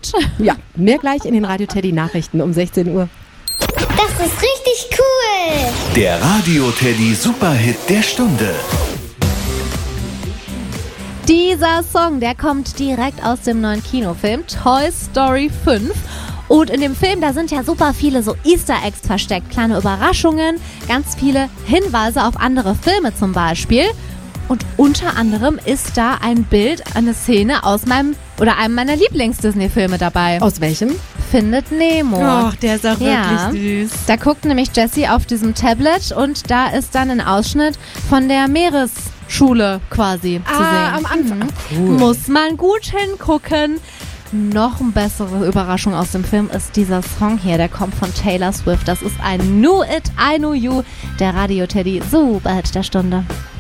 verrückt. Ja, mehr gleich in den Radio Teddy Nachrichten um 16 Uhr. Das ist richtig cool. Der Radio Teddy Superhit der Stunde. Dieser Song, der kommt direkt aus dem neuen Kinofilm Toy Story 5. Und in dem Film, da sind ja super viele so Easter Eggs versteckt, kleine Überraschungen, ganz viele Hinweise auf andere Filme zum Beispiel. Und unter anderem ist da ein Bild, eine Szene aus einem meiner Lieblings-Disney-Filme dabei. Aus welchem? Findet Nemo. Ach, der ist auch wirklich süß. Da guckt nämlich Jessie auf diesem Tablet und da ist dann ein Ausschnitt von der Meeresschule quasi zu sehen. Am Anfang. Cool. Muss man gut hingucken. Noch eine bessere Überraschung aus dem Film ist dieser Song hier, der kommt von Taylor Swift. Das ist ein Knew It, I Know You, der Radio Teddy Superhit der Stunde.